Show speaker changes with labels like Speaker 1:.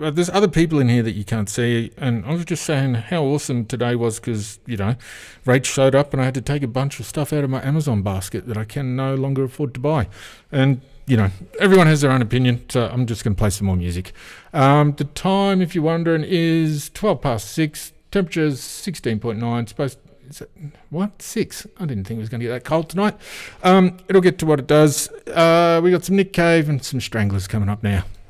Speaker 1: there's other people in here that you can't see, and I was just saying how awesome today was because, Rach showed up and I had to take a bunch of stuff out of my Amazon basket that I can no longer afford to buy. And, everyone has their own opinion, so I'm just going to play some more music. The time, if you're wondering, is 6:12. Temperature's 16.9. Supposed is it, what? 6? I didn't think it was going to get that cold tonight. It'll get to what it does. We got some Nick Cave and some Stranglers coming up now.